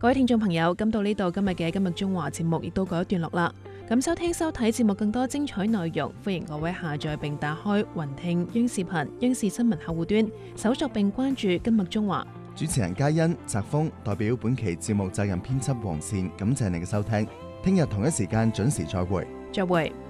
各位聽眾朋友，咁到呢度今日嘅今日中華節目亦都告一段落啦。咁收聽收睇節目更多精彩內容，歡迎各位下載並打開雲聽央視頻、央視新聞客戶端，搜索並關注今日中華。 主持人嘉欣、澤峰代表本期節目責任編輯黃善，感謝你嘅收聽。聽日同一時間準時再會。 再會。